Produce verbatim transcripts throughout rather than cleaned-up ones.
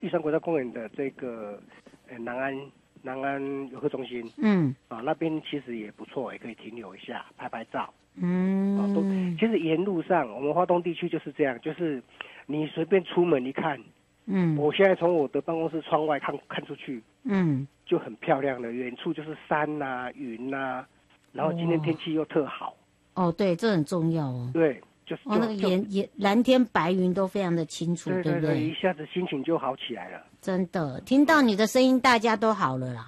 玉山国家公园的这个呃南安南安游客中心， 嗯， 啊，那边其实也不错，也可以停留一下拍拍照。 嗯， 啊，都其实沿路上我们花东地区就是这样，就是你随便出门一看， 嗯， 我现在从我的办公室窗外看看出去， 嗯， 就很漂亮的，远处就是山呐、啊、云呐、啊，然后今天天气又特好。 哦，对，这很重要哦。 对，就是哦，那个颜颜蓝天白云都非常的清楚， 对对不对？ 一下子心情就好起来了。 真的，听到你的声音，大家都好了啦。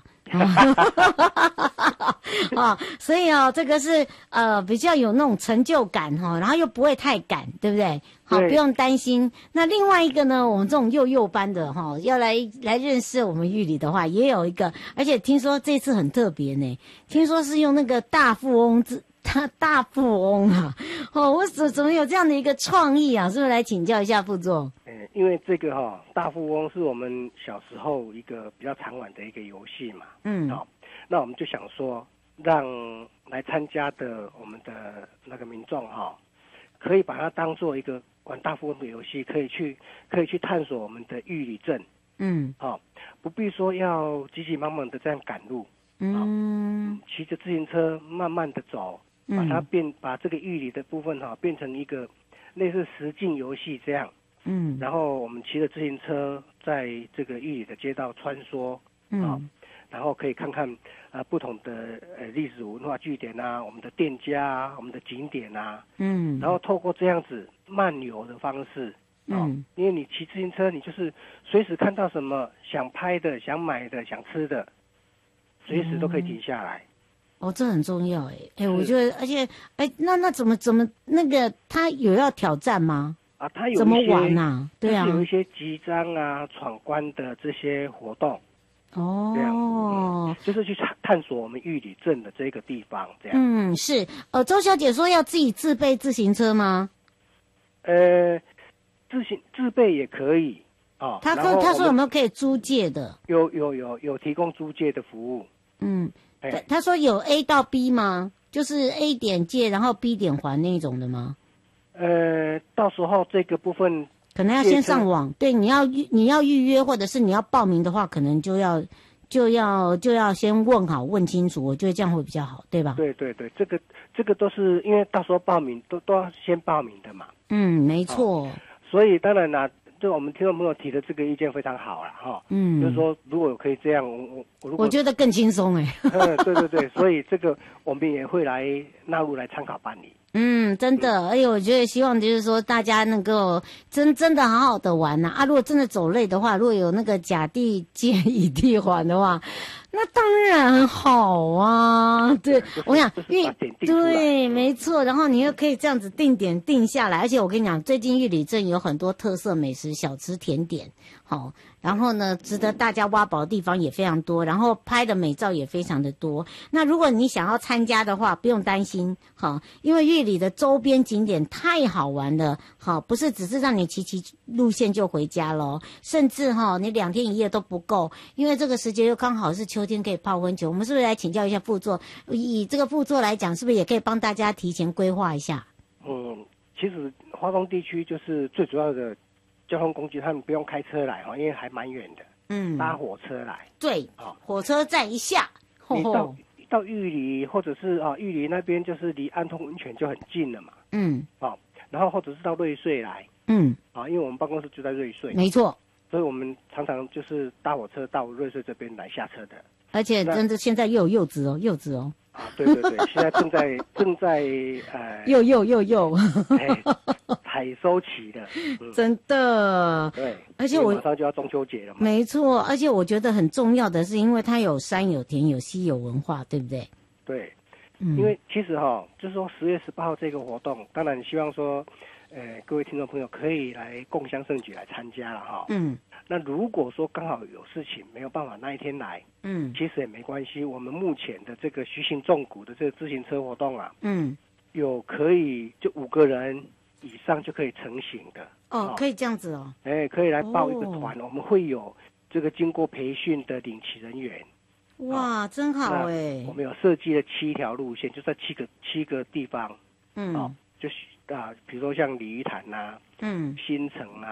哦，所以哦，这个是呃比较有那种成就感哈、哦，然后又不会太赶，对不对？好，不用担心。那另外一个呢，我们这种幼幼班的哈、哦，要来来认识我们玉里的话，也有一个，而且听说这次很特别呢，听说是用那个大富翁字。他大富翁啊，哦，我怎怎么有这样的一个创意啊？是不是来请教一下副座？ 嗯，因为这个哈、哦，大富翁是我们小时候一个比较常玩的一个游戏嘛。 嗯， 好、哦，那我们就想说，让来参加的我们的那个民众哈、哦，可以把它当做一个玩大富翁的游戏，可以去可以去探索我们的玉里镇。 嗯， 好、哦，不必说要急急忙忙的这样赶路。 嗯， 骑着自行车慢慢的走。把它变，把这个玉里的部分哈、哦、变成一个类似实境游戏这样， 嗯， 然后我们骑着自行车在这个玉里的街道穿梭，嗯、哦，然后可以看看啊、呃、不同的呃历史文化据点啊，我们的店家啊，我们的景点啊，嗯，然后透过这样子漫游的方式，哦、嗯，因为你骑自行车，你就是随时看到什么想拍的、想买的、想吃的，随时都可以停下来。嗯哦，这很重要哎哎，我觉得，而且哎，那那怎么怎么那个他有要挑战吗？ 啊，他有怎么玩啊？对啊， 有一些集章啊、闯关的这些活动。 哦， 这样、嗯，就是去探探索我们玉里镇的这个地方，这样。 嗯，是。呃，周小姐说要自己自备自行车吗？ 呃，自行自备也可以啊。 他说他说有没有可以租借的？ 有有有有提供租借的服务。 嗯。他他说有 A 到 B 吗？就是 A 点借，然后 B 点还那种的吗？ 呃，到时候这个部分可能要先上网。对，你要预你要预约或者是你要报名的话，可能就要就要就要先问好问清楚，我觉得这样会比较好，对吧？ 对对对，这个这个都是因为到时候报名都都要先报名的嘛。 嗯，没错。 哦、所以当然啦。就我们听众朋友提的这个意见非常好了哈，嗯，就是说如果可以这样，我我我如果我觉得更轻松哎， 嗯，对对对，所以这个我们也会来纳入来参考办理。 嗯，真的，而且我觉得希望就是说大家能够真真的好好的玩呐 啊, 啊！如果真的走累的话，如果有那个甲地借乙地还的话，那当然好啊。对， 就是、 我想， 因为对，没错。然后你又可以这样子定点定下来，而且我跟你讲，最近玉里镇有很多特色美食、小吃、甜点，好。然后呢，值得大家挖宝的地方也非常多，然后拍的美照也非常的多。那如果你想要参加的话，不用担心，好，因为玉里的周边景点太好玩了，好，不是只是让你骑骑路线就回家咯，甚至哈，你两天一夜都不够，因为这个时节又刚好是秋天，可以泡温泉。我们是不是来请教一下副座？以这个副座来讲，是不是也可以帮大家提前规划一下？ 嗯，其实花东地区就是最主要的交通工具，他们不用开车来哈，因为还蛮远的。嗯，搭火车来。 对，哦，火车站一下， 你到到玉里或者是啊玉里那边，就是离安通温泉就很近了嘛。嗯，哦，然后或者是到瑞穗来。嗯，啊，因为我们办公室就在瑞穗。 没错。 所以我们常常就是搭火车到瑞穗这边来下车的。 而且真的现在又有柚子哦，柚子哦。 啊，对对对，现在正在正在呃， 又又又又， 采收期的， 嗯、真的。 对， 而且我马上就要中秋节了嘛。 没错，而且我觉得很重要的是，因为它有山有田有溪有文化，对不对？ 对，嗯、因为其实哈、哦，就是说十月十八号这个活动，当然希望说，呃，各位听众朋友可以来共襄盛举来参加了哈。嗯。那如果说刚好有事情没有办法那一天来，嗯，其实也没关系。我们目前的这个徐行纵谷的这个自行车活动啊，嗯，有可以就五个人以上就可以成型的。 哦，哦可以这样子哦。 哎，可以来报一个团，哦、我们会有这个经过培训的领骑人员。 哇，哦、真好哎！ 我们有设计了七条路线，就在七个七个地方。嗯，哦，就是啊，比如说像鲤鱼潭呐，嗯，新城啊。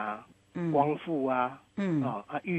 嗯， 光复啊， 嗯啊啊玉。